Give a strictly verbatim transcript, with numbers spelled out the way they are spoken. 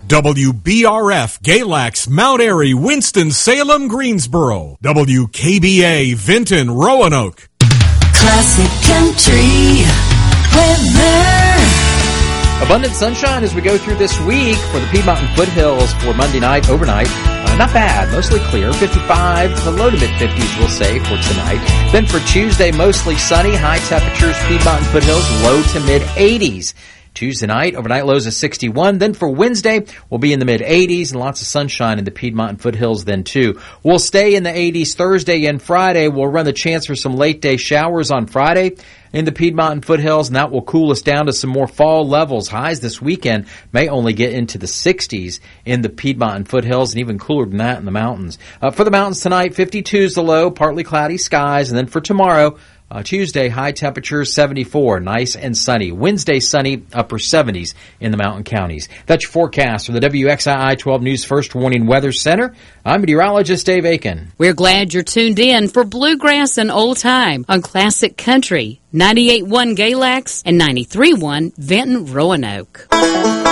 W B R F, Galax, Mount Airy, Winston-Salem, Greensboro. W K B A, Vinton, Roanoke. Classic Country weather. Abundant sunshine as we go through this week for the Piedmont and Foothills for Monday night, overnight. Uh, not bad, mostly clear. fifty-five to the low to mid-fifties, we'll say, for tonight. Then for Tuesday, mostly sunny. High temperatures, Piedmont and Foothills, low to mid-eighties. Tuesday night, overnight lows of sixty-one. Then for Wednesday, we'll be in the mid-eighties and lots of sunshine in the Piedmont and Foothills then too. We'll stay in the eighties Thursday and Friday. We'll run the chance for some late day showers on Friday in the Piedmont and Foothills, and that will cool us down to some more fall levels. Highs this weekend may only get into the sixties in the Piedmont and Foothills, and even cooler than that in the mountains. Uh, for the mountains tonight, fifty-two is the low, partly cloudy skies, and then for tomorrow, Uh, Tuesday, high temperatures seventy-four, nice and sunny. Wednesday, sunny, upper seventies in the mountain counties. That's your forecast from the W X I I twelve News First Warning Weather Center. I'm meteorologist Dave Aiken. We're glad you're tuned in for Bluegrass and Old Time on Classic Country, ninety-eight point one Galax and ninety-three point one Vinton Roanoke.